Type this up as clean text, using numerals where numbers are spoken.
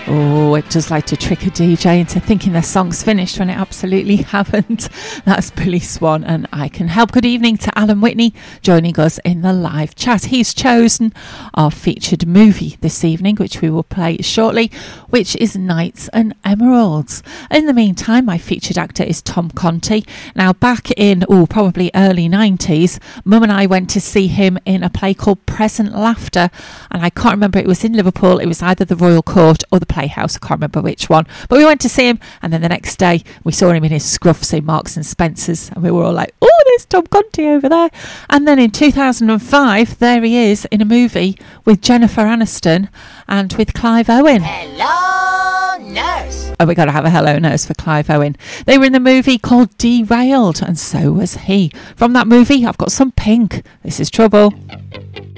Oh, it does like to trick a DJ into thinking their song's finished when it absolutely haven't. That's Billy Swan and I Can Help. Good evening to Alan Whitney joining us in the live chat. He's chosen our featured movie this evening, which we will play shortly, which is Knights and Emeralds. In the meantime, my featured actor is Tom Conti. Now, back in, probably early 90s, Mum and I went to see him in a play called Present Laughter, and I can't remember, it was in Liverpool. It was either the Royal Court or the Playhouse. I can't remember which one, but we went to see him, and then the next day we saw him in his scruffs in Marks and Spencer's, and we were all like, oh, there's Tom Conti over there. And then in 2005 there he is in a movie with Jennifer Aniston and with Clive Owen. Hello, nurse. Oh, we got to have a hello nurse for Clive Owen. They were in the movie called Derailed, and so was he. From that movie I've got some Pink. This is Trouble.